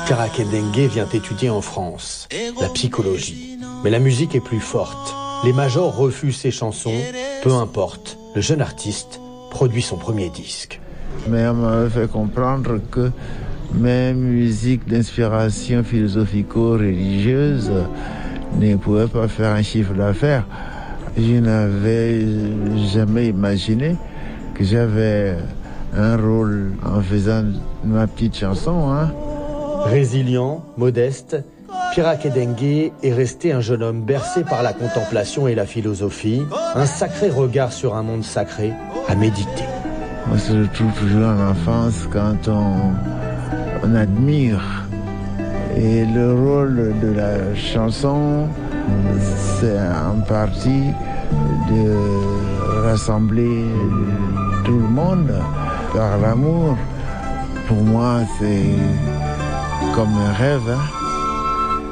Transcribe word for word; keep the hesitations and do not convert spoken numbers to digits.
Pierre Dengue vient étudier en France la psychologie. Mais la musique est plus forte. Les majors refusent ses chansons. Peu importe, le jeune artiste produit son premier disque. Mais on m'avait fait comprendre que mes musiques d'inspiration philosophico-religieuse ne pouvaient pas faire un chiffre d'affaires. Je n'avais jamais imaginé que j'avais un rôle en faisant ma petite chanson. Hein. Résilient, modeste, Pierre Dengue est resté un jeune homme bercé par la contemplation et la philosophie, un sacré regard sur un monde sacré à méditer. On se retrouve toujours en enfance quand on, on admire. Et le rôle de la chanson, c'est en partie de rassembler tout le monde par l'amour. Pour moi, c'est comme un rêve. Hein.